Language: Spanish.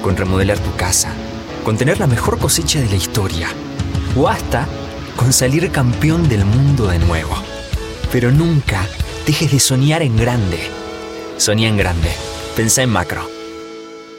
con remodelar tu casa, con tener la mejor cosecha de la historia, o hasta con salir campeón del mundo de nuevo. Pero nunca dejes de soñar en grande. Soñá en grande. Pensá en macro.